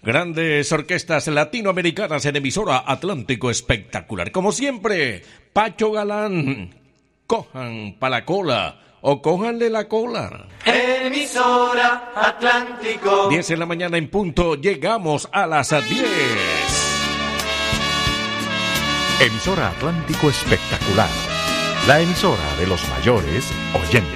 Grandes orquestas latinoamericanas en emisora Atlántico Espectacular. Como siempre, Pacho Galán, cojan pa' la cola o cójanle la cola. Emisora Atlántico. 10 de la mañana en punto, llegamos a las 10. Emisora Atlántico Espectacular, la emisora de los mayores oyentes.